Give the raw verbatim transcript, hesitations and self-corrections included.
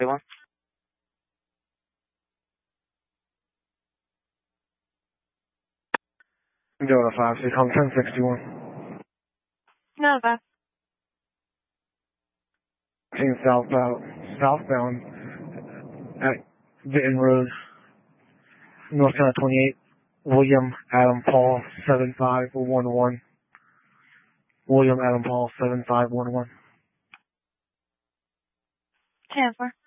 one. Delta five six, home ten sixty-one. No, that's Team southbound, southbound at Vinton Road, North Carolina twenty-eight, William Adam Paul seven five one one. William Adam Paul seven five one one. ten four.